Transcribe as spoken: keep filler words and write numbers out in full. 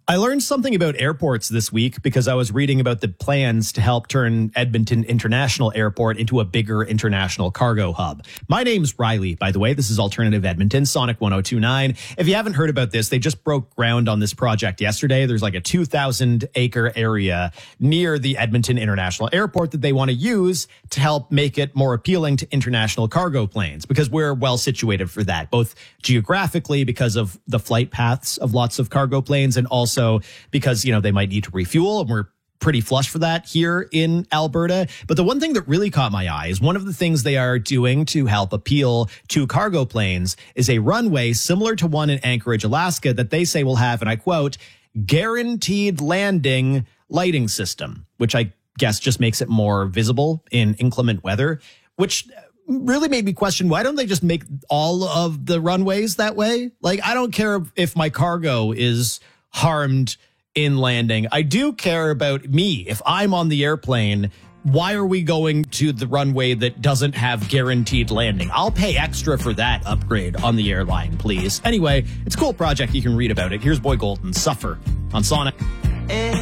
I learned something about airports this week because I was reading about the plans to help turn Edmonton International Airport into a bigger international cargo hub. My name's Riley, by the way. This is Alternative Edmonton, Sonic one oh two point nine. If you haven't heard about this, they just broke ground on this project yesterday. There's like a two thousand acre area near the Edmonton International Airport that they want to use to help make it more appealing to international cargo planes, because we're well situated for that, both geographically because of the flight paths of lots of cargo planes, and also because, you know, they might need to refuel, and we're pretty flush for that here in Alberta. But the one thing that really caught my eye is one of the things they are doing to help appeal to cargo planes is a runway similar to one in Anchorage, Alaska, that they say will have, and I quote, guaranteed landing lighting system, which I guess just makes it more visible in inclement weather, which really made me question, why don't they just make all of the runways that way? Like, I don't care if my cargo is harmed in landing. I do care about me. If I'm on the airplane, why are we going to the runway that doesn't have guaranteed landing? I'll pay extra for that upgrade on the airline, please. Anyway, it's a cool project. You can read about it. Here's Boy Golden, Suffer, on Sonic.